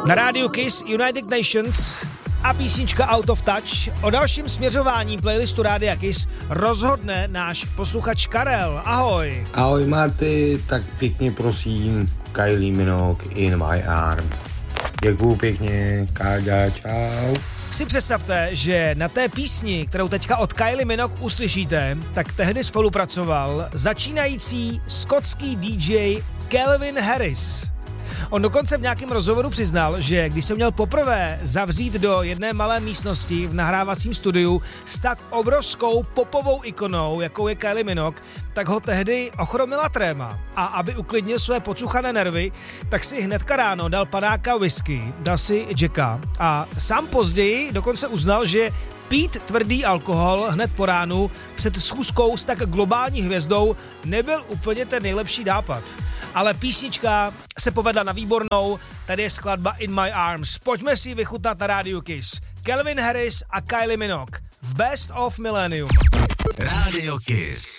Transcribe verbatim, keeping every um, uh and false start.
Na rádiu Kiss United Nations a písnička Out of Touch. O dalším směřování playlistu Rádia Kiss rozhodne náš posluchač Karel. Ahoj. Ahoj Marty, tak pěkně prosím, Kylie Minogue In My Arms. Děkuju pěkně, Káďa, čau. Si představte, že na té písni, kterou teďka od Kylie Minogue uslyšíte, tak tehdy spolupracoval začínající skotský D J Calvin Harris. On dokonce v nějakém rozhovoru přiznal, že když se měl poprvé zavřít do jedné malé místnosti v nahrávacím studiu s tak obrovskou popovou ikonou, jakou je Kylie Minogue, tak ho tehdy ochromila tréma. A aby uklidnil své pocuchané nervy, tak si hnedka ráno dal panáka whisky, dal si Jacka a sám později dokonce uznal, že pít tvrdý alkohol hned po ránu před schůzkou s tak globální hvězdou nebyl úplně ten nejlepší nápad. Ale písnička se povedla na výbornou, tady je skladba In My Arms. Pojďme si ji vychutnat na rádiu Kiss. Calvin Harris a Kylie Minogue v Best of Millennium. Radio Kiss.